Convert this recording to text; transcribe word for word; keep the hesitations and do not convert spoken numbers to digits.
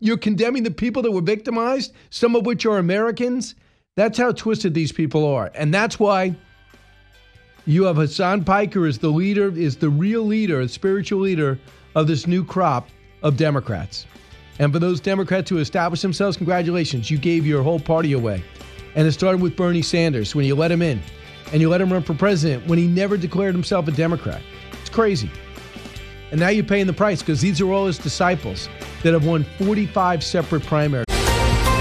You're condemning the people that were victimized, some of which are Americans. That's how twisted these people are. And that's why you have Hassan Piker as the leader, is the real leader, the spiritual leader of this new crop of Democrats. And for those Democrats who established themselves, congratulations. You gave your whole party away. And it started with Bernie Sanders when you let him in. And you let him run for president when he never declared himself a Democrat. It's crazy. And now you're paying the price because these are all his disciples that have won forty-five separate primaries.